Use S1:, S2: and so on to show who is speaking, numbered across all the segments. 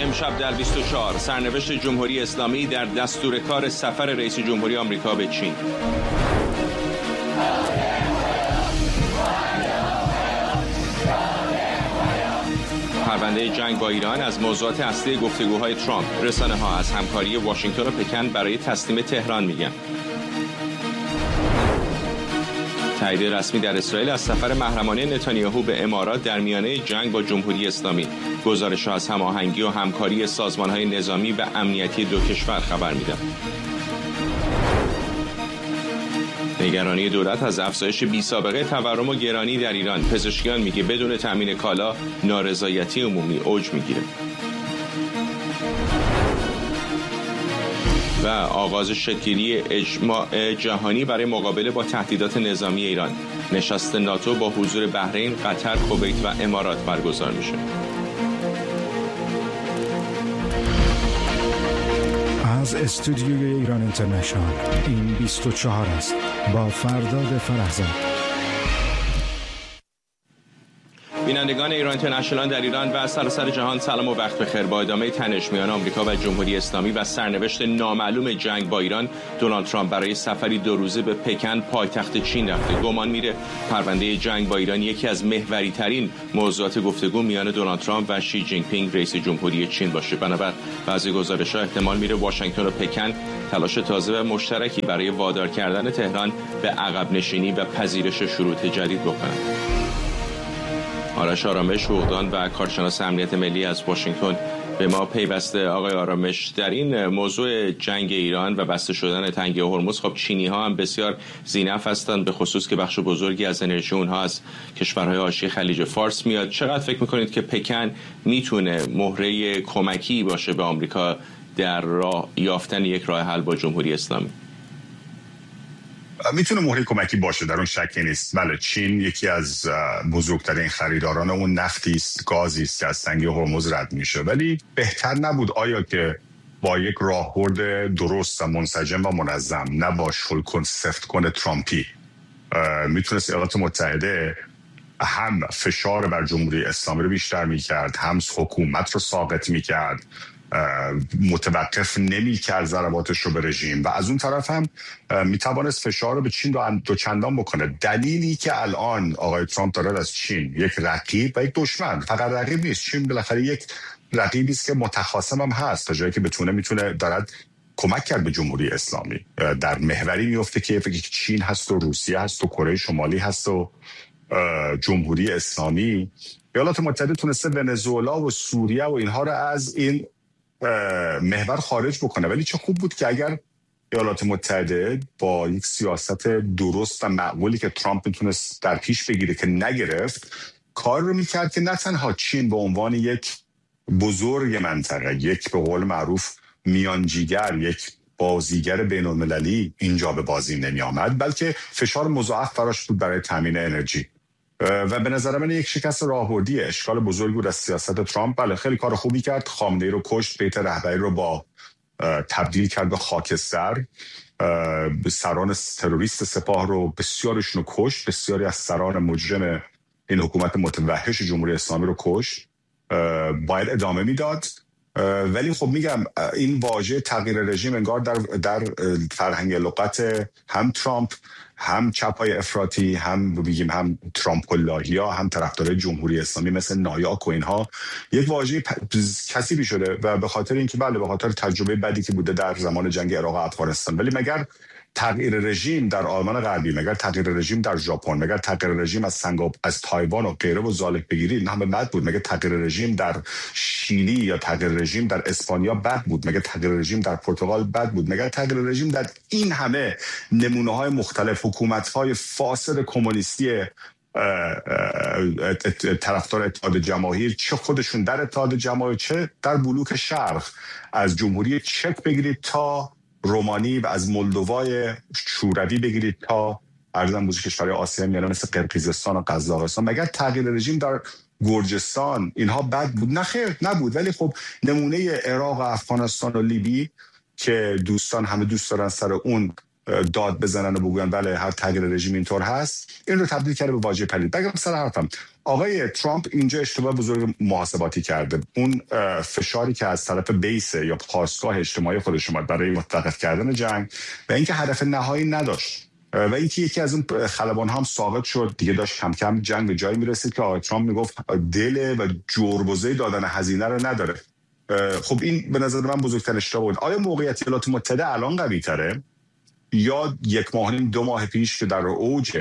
S1: امشب در 24 سرنوشت جمهوری اسلامی در دستور کار سفر رئیس جمهوری آمریکا به چین. پرونده جنگ با ایران از موضوعات اصلی گفتگوهای ترامپ. رسانه‌ها از همکاری واشنگتن و پکن برای تسلیم تهران میگن. تایید رسمی در اسرائیل از سفر محرمانه نتانیاهو به امارات در میانه جنگ با جمهوری اسلامی. گزارش‌ها از هماهنگی و همکاری سازمان‌های نظامی و امنیتی دو کشور خبر میدن. نگرانی دولت از افزایش بی‌سابقه تورم و گرانی در ایران. پزشکیان میگه بدون تامین کالا نارضایتی عمومی اوج میگیره. و آغاز شکل‌گیری اجماع جهانی برای مقابله با تهدیدات نظامی ایران. نشست ناتو با حضور بحرین، قطر، کویت و امارات برگزار میشه.
S2: از استودیوی ایران اینترنشنال این 24 است با فرداد فرهزاد.
S1: بینندگان ایران اینترنشنال در ایران و سراسر جهان سلام و وقت بخیر. با ادامه تنش میان آمریکا و جمهوری اسلامی و سرنوشت نامعلوم جنگ با ایران، دونالد ترامپ برای سفری 2 روزه به پکن پایتخت چین رفته. گمان میره پرونده جنگ با ایران یکی از محوری ترین موضوعات گفتگو میان دونالد ترامپ و شی جین پینگ رئیس جمهوری چین باشه. بنابر بعضی گزارش‌ها احتمال میره واشنگتن و پکن تلاش تازه و مشترکی برای وادار کردن تهران به عقب نشینی و پذیرش شروط جدید بکنند. آرش آرامش، حقوقدان و کارشناس امنیت ملی از واشنگتن به ما پیوسته. آقای آرامش، در این موضوع جنگ ایران و بسته شدن تنگه هرمز، خب چینی ها هم بسیار ذی‌نفع هستند، به خصوص که بخش بزرگی از انرژی اونها از کشورهای حاشیه خلیج فارس میاد. چقدر فکر میکنید که پکن میتونه مهره کمکی باشه به آمریکا در راه یافتن یک راه حل با جمهوری اسلامی؟
S3: میتونه مهره کمکی باشه، در اون شکی نیست. بله، چین یکی از بزرگترین خریداران اون نفتی است، گازی است که از تنگه هرمز رد میشه. ولی بهتر نبود آیا که با یک راهبرد درست و منسجم و منظم، نه با شل سفت کن ترامپی، میتونست ایالات متحده هم فشار بر جمهوری اسلامی رو بیشتر میکرد، هم حکومت رو ساقط میکرد، متوقف نمی‌کرد ضرباتش رو به رژیم، و از اون طرف هم میتوانست فشار رو به چین دو چندان بکنه. دلیلی که الان آقای ترامپ داره از چین یک رقیب و یک دشمن، فقط رقیب نیست، چین بالاخره یک رقیبی است که متخاصم هم هست، تا جایی که میتونه دارد کمک کرد به جمهوری اسلامی. در محوری میفته که چین هست و روسیه هست و کره شمالی هست و جمهوری اسلامی. ایالات متحده تونسته ونزوئلا و سوریه و اینها رو از این محور خارج بکنه. ولی چه خوب بود که اگر ایالات متحده با یک سیاست درست و معقولی که ترامپ میتونست در پیش بگیره که نگرفت، کار رو میکرد که نه تنها چین به عنوان یک بزرگ منطقه، یک به قول معروف میانجیگر، یک بازیگر بین المللی اینجا به بازی نمی آمد، بلکه فشار مضاعف براش بود برای تامین انرژی. و به نظر من یک شکست راهبردی، اشکال بزرگی بود از سیاست ترامپ. بله، خیلی کار خوبی کرد، خامنه‌ای رو کشت، بیت رهبری رو با تبدیل کرد به خاکستر، سران تروریست سپاه رو بسیارشون رو کشت، بسیاری از سران مجرم این حکومت متوحش جمهوری اسلامی رو کشت. باید ادامه میداد. ولی خب میگم این واژه تغییر رژیم انگار در فرهنگ لغت هم ترامپ، هم چپای افراطی، هم ترامپ اللهیا، هم طرفدارای جمهوری اسلامی مثل نایاک و اینها یک واژه کثیفی شده، و به خاطر اینکه به خاطر تجربه بدی که بوده در زمان جنگ عراق و افغانستان. ولی مگر تغییر رژیم در آلمان غربی، مگر تغییر رژیم در ژاپن، مگر تغییر رژیم از تایوان و غیره و زالک بگیرید نه همه بد بود؟ مگر تغییر رژیم در شیلی یا تغییر رژیم در اسپانیا بد بود؟ مگر تغییر رژیم در پرتغال بد بود؟ مگر تغییر رژیم در این همه نمونه‌های مختلف حکومت‌های فاسد کمونیستی طرفدار اتحاد جماهیر، چه خودشون در اتحاد جماهیر چه در بلوک شرق، از جمهوری چک بگیرید تا رومانی و از مولدوای شوروی بگیرید تا ارزم بزرگ کشورهای آسیا میانه مثل قرقیزستان و قزاقستان، مگر تغییر رژیم در گرجستان اینها بد بود؟ نه خیر، نبود. ولی خب نمونه عراق و افغانستان و لیبی که دوستان همه دوست دارن سر اون داد بزنن و بگن بله هر تغییر رژیم اینطور هست، این رو تبدیل کرده به واژه پلید. بگم سر حرفم، آقای ترامپ اینجا اشتباه بزرگ محاسباتی کرده. اون فشاری که از طرف بیس یا پاسگاه اجتماعی خودش اومد برای متوقف کردن جنگ و اینکه هدف نهایی نداشت و اینکه یکی از اون خلبان هم ساقط شد دیگه، داشت کم کم جنگ به جایی میرسید که آقای ترامپ میگفت دل و جربزه دادن هزینه رو نداره. خب این به نظر من بزرگترین اشتباه بود. آیا موقعیت ایالات متحده الان قوی تره یا 1 ماه و نیم 2 ماه پیش که در اوج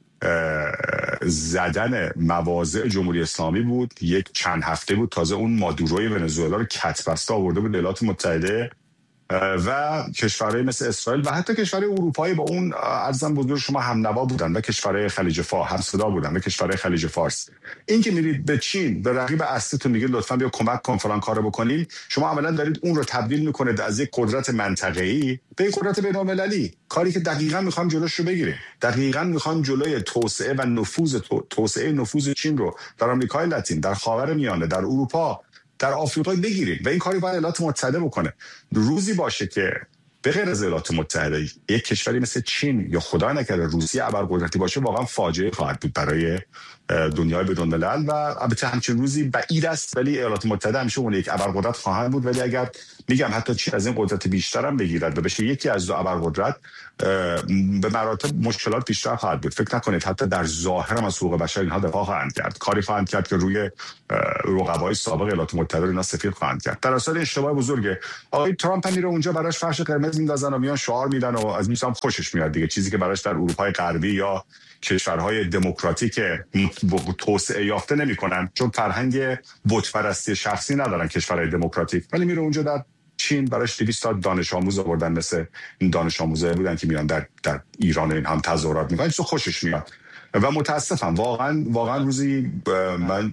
S3: زدن مواضع جمهوری اسلامی بود، یک چند هفته بود تازه اون مادوروی ونزوئلا رو کت‌بسته آورده بود ایالات متحده و کشورهای مثل اسرائیل و حتی کشورهای اروپایی با اون عرضم بزرگ شما هم نوا بودن و کشورهای خلیج فارس هم صدا بودن و کشورهای خلیج فارس. این که میرید به چین به رقیب اصلیتون میگید لطفاً بیا کمک کن فلان کارو بکنین، شما عملاً دارید اون رو تبدیل میکنید از یک قدرت منطقه‌ای به یک قدرت بین‌المللی، کاری که دقیقاً میخوام جلوش رو بگیریم. دقیقاً میخوام جلوی توسعه و نفوذ چین رو در آمریکای لاتین، در خاورمیانه، در اروپا، در آفریقا بگیریم و این کاری باید ایالات متحده بکنه. روزی باشه که به غیر از ایالات متحده یک کشوری مثل چین یا خدا نکرده روسیه ابرقدرتی باشه، واقعا فاجعه خواهد بود برای دنیای بدون ملل و البته همچین روزی بعید است، ولی ایالات متحده همیشه اون یک ابرقدرت خواهند بود. ولی اگر میگم حتی چین از این قدرت بیشتر هم بگیرد و بشه یکی از 2 ابرقدرت، به مراتب مشکلات بیشتر خواهد بود. فکر نکنید حتی در ظاهر هم از حقوق بشر اینها دفاع خواهند کرد، کاری خواهند کرد که روی رقبای سابق ایالات متحده اینا سفید خواهند کرد. در اصل اشتباه بزرگه. آقای ترامپ میره اونجا براش فرش قرمز میندازن و میان شعار میدن و از میسام خوشش میاد دیگه، چیزی که براش در اروپای غربی یا کشورهای دموکراتیک توسعه یافته نمیکنن، چون فرهنگ بت پرستی شخصی ندارن کشورهای دموکراتیک. ولی میره اونجا در چین براش 200 تا دانش آموز آوردن، مثل این دانش آموزا بودن که میان در ایران این هم تظاهرات میکنن، چون خوشش میاد و متاسفم واقعا روزی من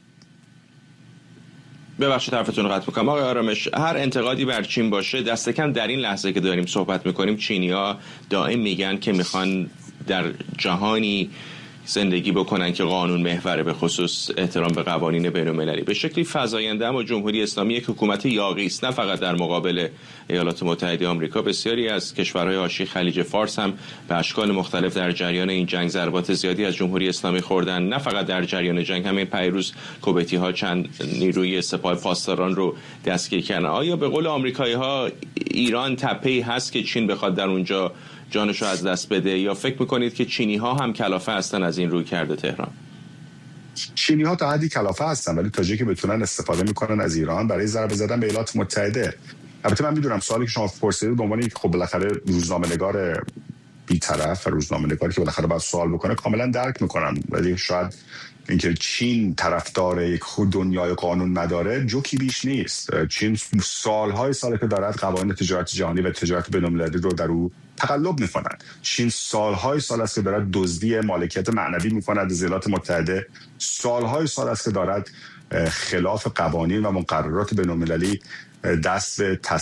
S1: ببخشید حرفتون رو قطع میکنم آقای آرامش. هر انتقادی بر چین باشه، دست کم در این لحظه که داریم صحبت میکنیم چینی‌ها دائم میگن که میخوان در جهانی زندگی بکنن که قانون محوره، به خصوص احترام به قوانین بین‌المللی. به شکلی فزاینده اما جمهوری اسلامی یک حکومت یاغی است، نه فقط در مقابل ایالات متحده آمریکا. بسیاری از کشورهای حاشیه خلیج فارس هم به اشکال مختلف در جریان این جنگ ضربات زیادی از جمهوری اسلامی خوردن. نه فقط در جریان جنگ، همین پیروز کویتی‌ها چند نیروی سپاه پاسداران رو دستگیر کردن. آیا به قول آمریکایی‌ها ایران تپه‌ای هست که چین بخواد در اونجا جانش رو از دست بده، یا فکر میکنید که چینی ها هم کلافه هستن از این روی کرده تهران؟
S3: چینی ها تا حدی کلافه هستن، ولی تا جایی که بتونن استفاده میکنن از ایران برای ضربه زدن به ایالات متحده. البته من میدونم سوالی که شما پرسیدید به عنوان اینکه خب بالاخره روزنامه‌نگار بی‌طرف و روزنامه‌نگاری که بالاخره باید سوال بکنه کاملا درک میکنم، ولی شاید اینکه چین طرفدار یک دنیای قانون مداره جوکی بیش نیست. چین سالهای ساله که دارد قوانین تجارت جهانی و تجارت بین‌المللی رو در او تقلب میکنن. چین سالهای سال است که دارد دزدی مالکیت معنوی میکند از ایالات متحده، سالهای سال است که دارد خلاف قوانین و مقررات بین‌المللی دست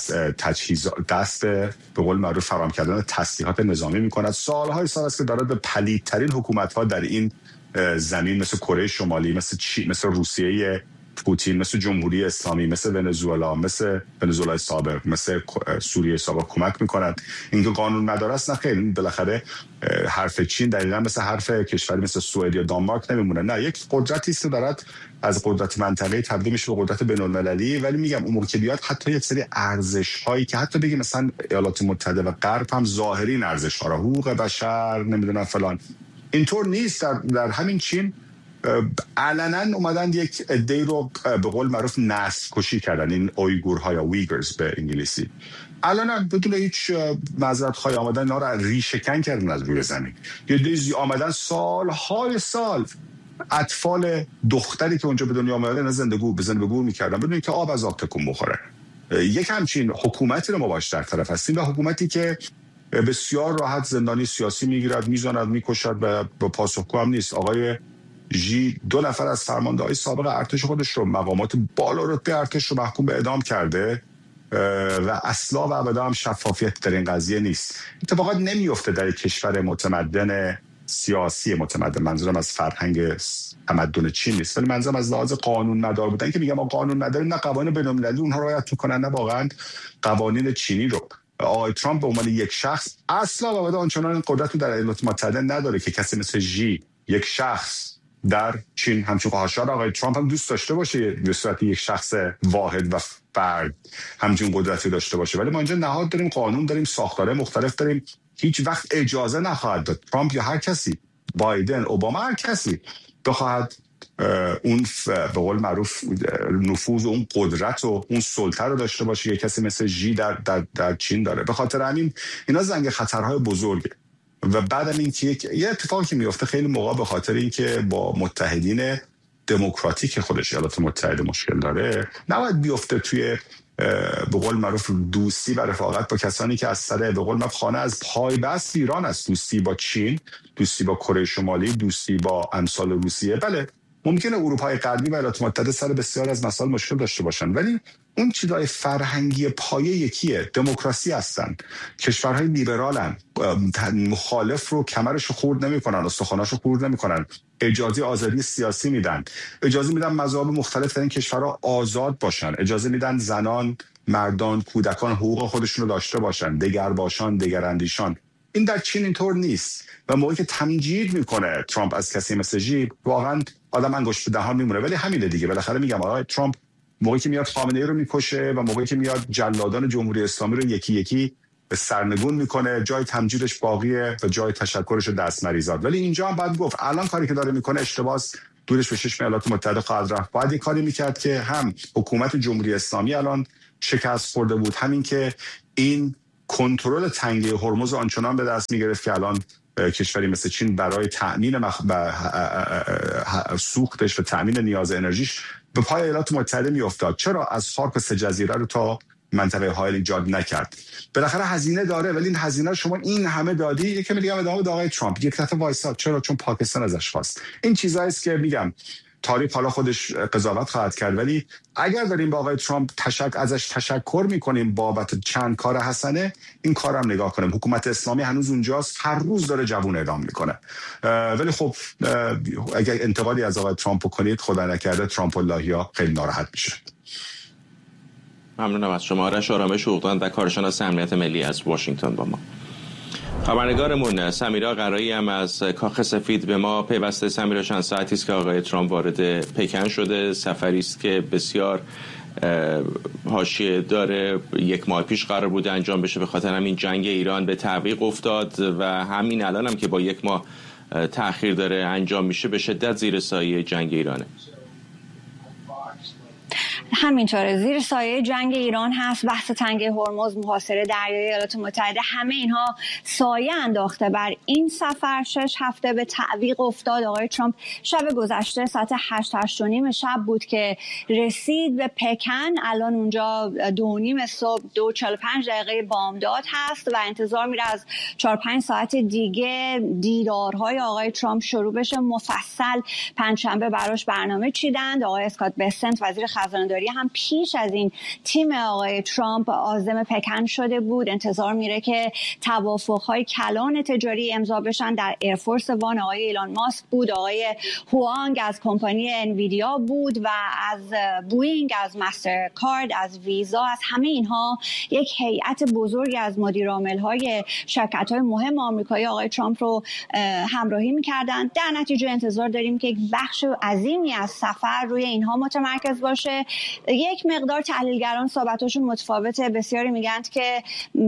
S3: به قول معروف فراهم کردن تسلیحات نظامی میکند. سالهای سال است که دارد به پلیدترین حکومت‌ها در این زمین مثل کره شمالی، مثل روسیه پوتین، مثل جمهوری اسلامی، مثل ونزوئلا سابق، مثل سوریه سابق کمک میکنند. اینکه قانون مدار است نه خیر، بالاخره حرف چین دقیقاً مثل حرف کشوری مثل سوئد یا دانمارک نمیمونه. نه، یک قدرتی است که دارد از قدرت منطقه‌ای تبدیل میشه به قدرت بین‌المللی. ولی میگم اون موقع که بیاد حتی یک سری ارزش هایی که حتی بگیم مثلا ایالات متحده و غرب هم ظاهری ارزش ها، حقوق بشر، نمیدونم فلان، اینطور نیست. در همین چین علنا اومدن یک عده‌ای رو به قول معروف نسل کشی کردن، این اویگورها یا ویگرز به انگلیسی، علنا بدون هیچ معذرت‌خواهی آمدن اینا رو ریشه‌کن کردن از روی زمین. یه دیزی آمدن سالهای سال اطفال دختری که اونجا به دنیا آمدن زندگی به گور می‌کردن بدون اینکه آب از آب تکون بخوره. یک همچین حکومتی رو ما باش در طرف هستیم و حکومتی که بسیار راحت زندانی سیاسی میگیرد، میزاند، میکشد و با پاسخگو هم نیست. آقای ژی 2 نفر از فرمانده‌های سابق ارتش خودش رو، مقامات بالا رتبه ارتش رو محکوم به اعدام کرده و اصلا و ابدا هم شفافیت در این قضیه نیست. اتفاقات نمیفته در کشور متمدن سیاسی متمدن. منظورم از فرهنگ تمدن چین نیست، ولی منظورم از لحاظ قانون مدار بودن که میگم قانون مدار نه قوانین بین‌المللی اونها رعایت میکنن، نه واقعا قوانین چینی رو. آقای ترامپ به عنوان یک شخص اصلا واقعا آنچنان قدرت رو در ایالات متحده نداره که کسی مثل ژی، یک شخص در چین همچون خواهشار آقای ترامپ هم دوست داشته باشه به صورت یک شخص واحد و فرد همچون قدرتی داشته باشه. ولی ما اینجا نهاد داریم، قانون داریم، ساختاره مختلف داریم. هیچ وقت اجازه نخواهد داد ترامپ یا هر کسی، بایدن، اوباما، هر کسی بخواهد اون به قول معروف نفوذ و اون قدرت و اون سلطه رو داشته باشه یک کسی مثل ژی در چین داره. به خاطر همین اینا زنگ خطرهای بزرگه. و بعدم این که یه اتفاقی که میفته خیلی موقع به خاطر این که با متحدین دموکراتیک خودش ایالات متحده مشکل داره، نباید بیفته توی به قول معروف دوستی و رفاقت با کسانی که از سر به قول معروف خانه از پای بست ایران است. دوستی با چین، دوستی با کره شمالی، دوستی با امثال روسیه. بله ممکنه اروپای غربی و ایالات متحده سر بسیار از مسائل مشکل داشته باشن، ولی اون چیزای فرهنگی پایه یکیه. دموکراسی هستن، کشورهای لیبرالن، مخالف رو کمرش رو خورد نمیکنن، استخواناش رو خورد نمیکنن، اجازه آزادی سیاسی میدن، اجازه میدن مذاهب مختلف در این کشورها آزاد باشن، اجازه میدن زنان، مردان، کودکان حقوق خودشون رو داشته باشن، دگرباشان، دگراندیشان. این در چین اینطور نیست. و موقعی که تمجید میکنه ترامپ از کسی مثل ژی، واقعا آدم انگشت به دهان میمونه. ولی همینه دیگه، بالاخره میگم آقای ترامپ موقعی که میاد خامنه‌ای رو میکشه و موقعی که میاد جلادان جمهوری اسلامی رو یکی یکی به سرنگون میکنه، جای تمجیدش باقیه و جای تشکرش دست مریزاد. ولی اینجا هم باید گفت الان کاری که داره میکنه اشتباهه، دورش به چشم ایالات متحده خواهد رفت. باید این کاری میکرد که هم حکومت جمهوری اسلامی الان شکست خورده بود، همین که این کنترل تنگه هرمز آنچنان به دست میگرفت که الان کشوری مثل چین برای تأمین سوختش و تأمین نیاز انرژیش به پای ایالات متحده میافتاد. چرا از خاک سه جزیره رو تا منطقه هایل ایجاد نکرد؟ بالاخره هزینه داره، ولی این هزینه رو شما این همه دادی. یکی میگم ادامه آقای ترامپ یک دفعه وایساد. چرا؟ چون پاکستان ازش خواست. این چیزایی است که میگم تاریخ حالا خودش قضاوت خواهد کرد، ولی اگر داریم با آقای ترامپ ازش تشکر میکنیم بابت چند کار حسنه، این کارم نگاه کنیم. حکومت اسلامی هنوز اونجاست، هر روز داره جوون اعدام میکنه. ولی خب اگر انتقادی از آقای ترامپ کنید، خدا نکرده ترامپ اللهیا خیلی ناراحت میشه.
S1: ممنونم از شما. آرش آرامش حقوقدان و کارشناس امنیت ملی از واشنگتن با ما. خبرنگارمون سمیرا قرایی هم از کاخ سفید به ما پیوسته. سمیرا، چند ساعتی است که آقای ترامپ وارد پکن شده. سفری است که بسیار حاشیه داره. 1 ماه پیش قرار بوده انجام بشه، به خاطر همین جنگ ایران به تعویق افتاد و همین الان هم که با 1 ماه تأخیر داره انجام میشه به شدت زیر سایه جنگ ایرانه.
S4: همینطوره، زیر سایه جنگ ایران هست. بحث تنگه هرمز، محاصره دریای ایالات متحده، همه اینها سایه انداخته بر این سفر. 6 هفته به تعویق افتاد. آقای ترامپ شب گذشته ساعت 8:30 شب بود که رسید به پکن. الان اونجا 2:30 صبح 2:45 بامداد هست و انتظار میره از 4-5 ساعت دیگه دیدارهای آقای ترامپ شروع بشه. مفصل پنجشنبه براش برنامه چیدند. آقای اسکات بسنت وزیر خزانه‌داری هم پیش از این تیم آقای ترامپ عازم پکن شده بود. انتظار میره که توافق‌های کلان تجاری امضا بشن. در ایرفورس وان آقای ایلان ماسک بود، آقای هوانگ از کمپانی انویدیا بود و از بوئینگ، از مسترکارد، از ویزا، از همه اینها یک هیئت بزرگی از مدیرعامل‌های شرکت‌های مهم آمریکایی آقای ترامپ رو همراهی می‌کردن. در نتیجه انتظار داریم که یک بخش عظیمی از سفر روی اینها متمرکز باشه. یک مقدار تحلیلگران صحبتاشون متفاوته. بسیاری میگن که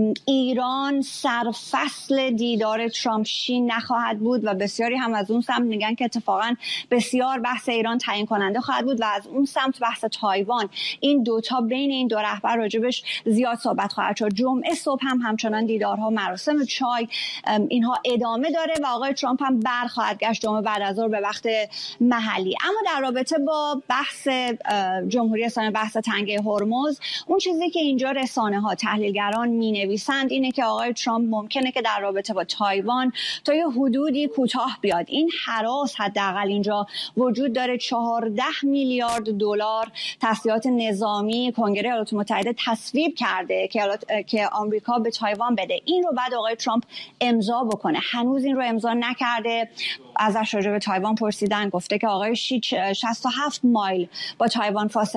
S4: ایران سرفصل دیدار ترامپ شین نخواهد بود و بسیاری هم از اون سمت میگن که اتفاقا بسیار بحث ایران تعیین کننده خواهد بود و از اون سمت بحث تایوان. این دوتا بین این دو رهبر راجبش زیاد صحبت خواهد شد. جمعه صبح هم همچنان دیدارها، مراسم چای، اینها ادامه داره و آقای ترامپ هم برخواهد گشت جمعه بعد از ظهر به وقت محلی. اما در رابطه با بحث جمهوری اسلامی، بحث تنگه هرمز، اون چیزی که اینجا رسانه ها، تحلیلگران می‌نویسند اینه که آقای ترامپ ممکنه که در رابطه با تایوان تا یه حدودی کوتاه بیاد. این هراس حداقل اینجا وجود داره. 14 میلیارد دلار تسلیحات نظامی کنگره ایالات متحده تصویب کرده که آمریکا به تایوان بده. این رو بعد آقای ترامپ امضا بکنه. هنوز این رو امضا نکرده. ازش راجع به تایوان پرسیدن، گفته که آقای شی 67 مایل با تایوان فاصله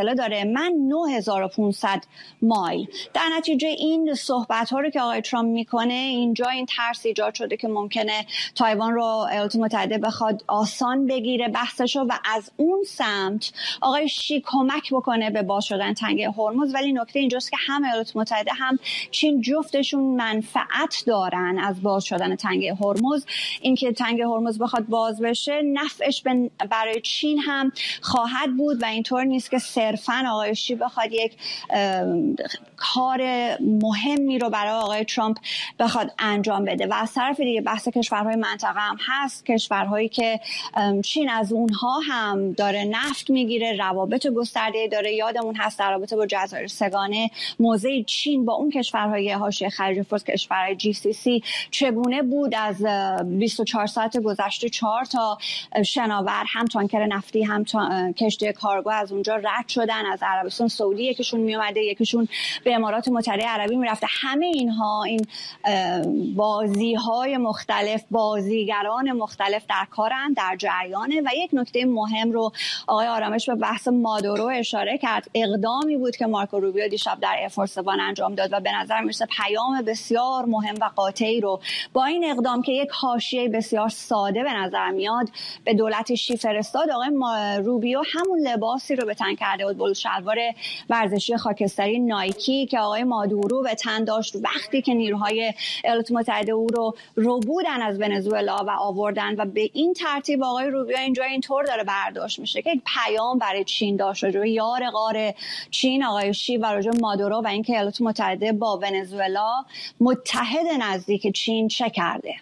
S4: فاصله داره، من 9500 مایل. در نتیجه این صحبت ها رو که آقای ترامپ میکنه، اینجا این ترس ایجاد شده که ممکنه تایوان رو ایالات متحده بخواد آسان بگیره بحثشو و از اون سمت آقای شی کمک بکنه به باز شدن تنگه هرمز. ولی نکته اینجاست که هم ایالات متحده هم چین جفتشون منفعت دارن از باز شدن تنگه هرمز. اینکه تنگه هرمز بخواد باز بشه نفعش برای چین هم خواهد بود و اینطور نیست که صرفاً آقای شی بخواد یک کار مهمی رو برای آقای ترامپ بخواد انجام بده. و از طرف دیگه بحث کشورهای منطقه هم هست، کشورهایی که چین از اونها هم داره نفت میگیره، روابط گسترده داره. یادمون هست در رابطه با جزایر سگانه موضع چین با اون کشورهای حاشیه خلیج فارس، کشورهای GCC چگونه بود. از 24 ساعت گذشته 4 تا شناور، هم تانکر نفتی هم کشتی کارگو از اونجا رد شدن. از عربستان سعودی یکیشون می اومده، یکیشون به امارات متحده عربی میرفته. همه اینها این بازی‌های مختلف، بازیگران مختلف در کارن، در جریانه. و یک نکته مهم رو آقای آرامش به بحث مادورو اشاره کرد. اقدامی بود که مارکو روبیو دیشب در ایرفورس وان انجام داد و به نظر میرسه پیام بسیار مهم و قاطعی رو با این اقدام که یک حاشیه بسیار ساده به نظر میاد به دولت شی فرستاد. آقای روبیو همون لباسی رو به تن کرده بود، بلوز شلوار ورزشی خاکستری نایکی که آقای مادورو به تن داشت وقتی که نیروهای ایالات متحده او رو بودن از ونزوئلا و آوردن. و به این ترتیب آقای روبیو اینجا اینطور داره برداشت میشه که یک پیام برای چین داشت راجع به یار غار چین آقای شی و راجع به مادورو و اینکه ایالات متحده با ونزوئلا متحد نزدیک چین چه کرده.